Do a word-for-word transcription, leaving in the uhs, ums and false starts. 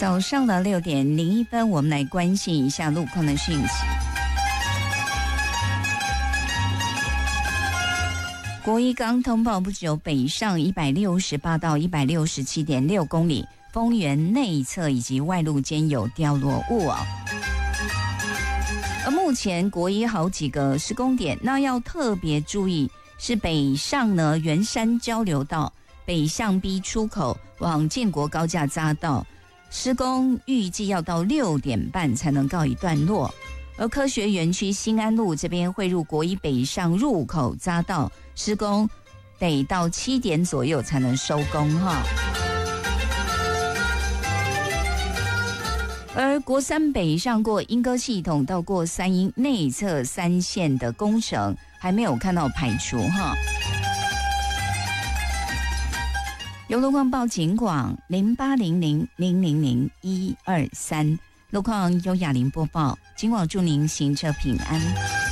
早上的六点零一分，我们来关心一下路况的讯息。国一刚通报，不只有北上一百六十八到一百六十七点六公里，丰原内侧以及外路间有掉落物哦。而目前国一好几个施工点，那要特别注意是北上呢圆山交流道北向 B 出口往建国高架匝道施工，预计要到六点半才能告一段落。而科学园区新安路这边汇入国一北上入口匝道施工，得到七点左右才能收工哈。而国三北上过莺歌系统到过三鶯内侧三线的工程还没有看到排除哈。有路况报警广零八零零零零零一二三，路况由雅玲播报，警广祝您行车平安。